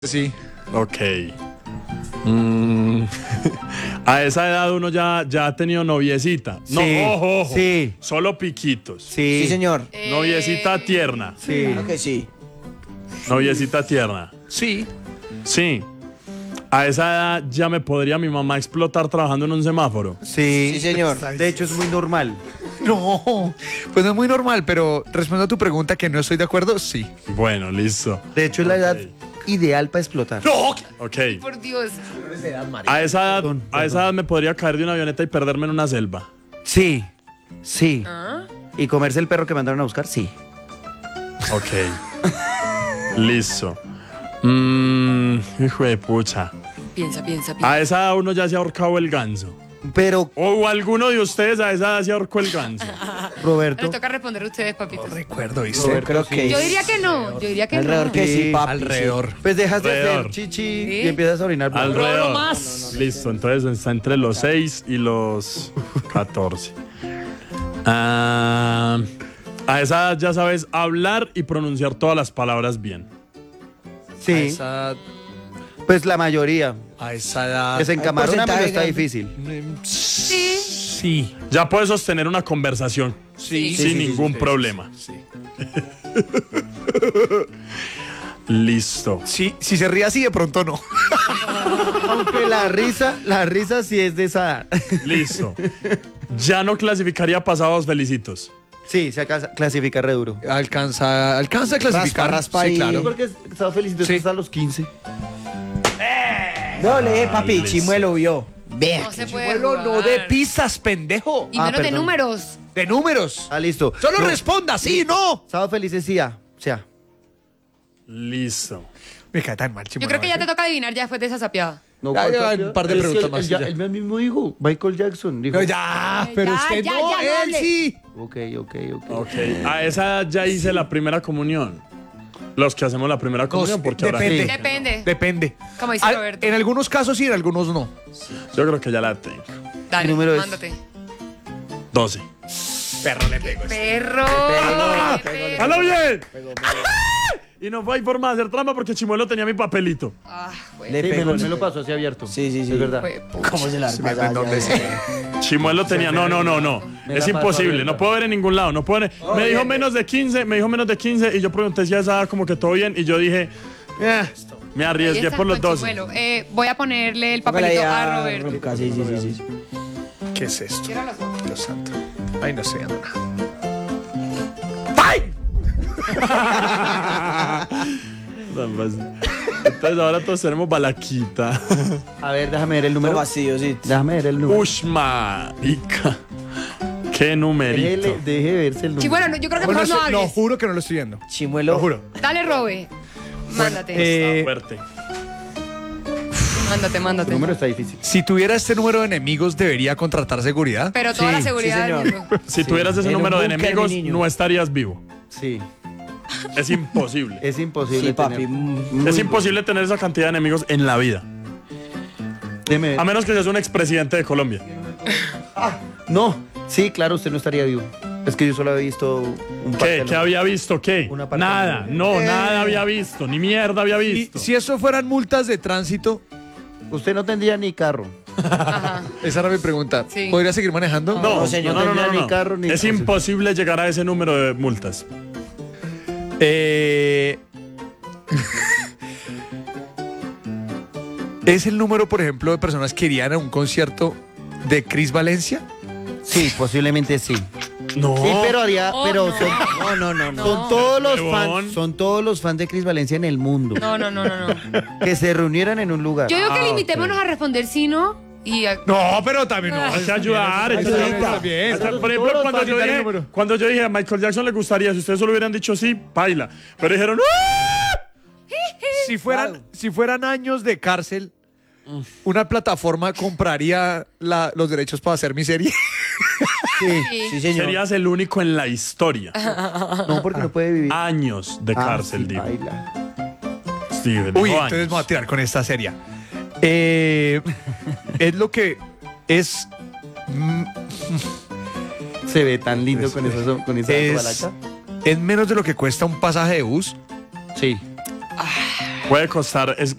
Sí. Ok. A esa edad uno ya ha tenido noviecita. No, Sí, ojo. sí. Solo piquitos. Sí, Sí, señor. Noviecita tierna. Sí. Claro que sí. Noviecita tierna. Sí. Sí. A esa edad ya me podría mi mamá explotar trabajando en un semáforo. Sí. Sí, señor. De hecho, es muy normal. No, pues no es muy normal, pero respondo a tu pregunta que no estoy de acuerdo, sí. Bueno, listo. De hecho, es la edad ideal para explotar. No. Ok. Por Dios. A esa edad me podría caer de una avioneta y perderme en una selva. Sí, sí. ¿Ah? ¿Y comerse el perro que mandaron a buscar? Sí. Ok. Listo. Hijo de pucha. Piensa. A esa edad uno ya se ha ahorcado el ganso. Pero, O alguno de ustedes a esa edad se ahorcó el ganso. Roberto. Les toca responder a ustedes, papitos. Recuerdo, Yo creo que Yo diría que no. Yo diría que alrededor no. que sí, papi. alrededor. Pues dejas de Alrededor. hacer chichi ¿Sí? y empiezas a orinar. Alrededor. Listo, entonces está entre los 6 y los 14. A esa edad ya sabes hablar y pronunciar todas las palabras bien. Sí. Pues la mayoría. A esa edad. Que se encamarona, pero porcentaje está grande. difícil. Sí. Sí. Ya puedes sostener una conversación Sí. sin ningún problema. Sí. Listo. Sí, si se ríe así, de pronto no. Aunque la risa sí es de esa edad. Listo. Ya no clasificaría pasados felicitos. Sí, se clasifica re duro. Alcanza a clasificar. Raspa sí, ahí. claro. Yo creo que estaba felicito Sí. hasta los 15. No, le papi, listo. Chimuelo vio. Bien. No se puede Bueno, no jugar. de pizzas, pendejo. Y menos de perdón. números. De números. Ah, listo. Solo No, responda, sí, no. Sábado felices sí, ya. O sea, Listo. Me cae tan mal, Yo creo que ya te toca adivinar ya después de esa sapeada. no, Ya, ¿cuál ya, partido? un par de Es que preguntas más y ya. Él mismo dijo, Michael Jackson. Dijo. No, ya, pero Ya, usted ya, no, ya, él dale. sí. Ok. Ok. A esa edad ya hice la primera comunión. Los que hacemos la primera comunión, porque ahora depende. Depende. Depende. Como dice Roberto. En algunos casos sí, en algunos no. yo creo que ya la tengo. Dale, ¿Qué número es? mándate. 12. Perro le pego. Perro. perro. ¡Hala bien! Y no fue hay forma de hacer trampa porque Chimuelo tenía mi papelito. Ah, güey. Le Sí, pegó. me lo pasó así abierto. Sí. Es verdad. Fue pucha. ¿Cómo se la ven dónde sí. Chimuelo tenía. No. Me Es la imposible. pasó No puedo ver en ningún lado. No puedo ver. Me dijo menos de 15. Y yo pregunté si a esa edad como que todo bien. Y yo dije, me Ahí arriesgué está, por los con 12. Chimuelo. Voy a ponerle el Póngale papelito ahí a Roberto. Lucas, sí. ¿Qué es esto? Cierra los ojos. Dios santo. Ay, no sé, anda nada. Entonces ahora todos tenemos balaquita. A ver, déjame ver el No número. vacío, sí. Déjame ver el número. Ushma. Qué numerito. Deje verse el número. Chimuelo, no, yo creo que Bueno, mejor no lo hables. juro que no lo estoy viendo. Chimuelo. Lo juro. Dale, Robe. Mándate. Fuerte. Mándate. El número está difícil. Si tuviera este número de enemigos, ¿debería contratar seguridad? Pero toda Sí, la seguridad sí, del señor. mundo. Si tuvieras ese En un número de búnker, enemigos, mi niño. no estarías vivo. Sí. Es imposible. Es imposible. Sí, papi. tener- muy Es imposible tener esa cantidad de enemigos en la vida. Déjeme ver. A menos que seas un expresidente de Colombia. No. Sí, claro, usted no estaría vivo. Es que yo solo había visto un ¿Qué? parte ¿Qué había visto? ¿Qué? Una parte Nada. del No, nada había visto. Ni mierda había Y visto. si eso fueran multas de tránsito, Usted no tendría ni carro. Ajá. esa era mi pregunta. Sí. ¿Podría seguir manejando? No, señor, no, tendría ni carro ni- Es imposible llegar a ese número de multas. ¿Es el número, por ejemplo, de personas que irían a un concierto de Chris Valencia? Sí, posiblemente sí. No. Sí, pero haría, Oh, pero no. son, No. son todos los Huevón. fans, son todos los fans de Chris Valencia en el mundo No. que se reunieran en un lugar. Yo digo que Ah, limitémonos a responder sí, no. Y No, pero también no. Hay que ayudar. hay que ayudar. ayudar. También. Por ejemplo, Todos los cuando fans yo, dan el dije, número. cuando yo dije a Michael Jackson le gustaría, si ustedes solo hubieran dicho sí, baila. Pero dijeron, ¡ah! Si fueran años de cárcel, una plataforma compraría los derechos para hacer mi serie. Sí, señor. Serías el único en la historia. No, porque no puede vivir. Años de cárcel, sí, digo. baila. Steven, Uy, dijo entonces años. me voy a tirar con esta serie. Es lo que es. Se ve tan lindo con esa Es, balaca. es menos de lo que cuesta un pasaje de bus. Sí. Puede costar, es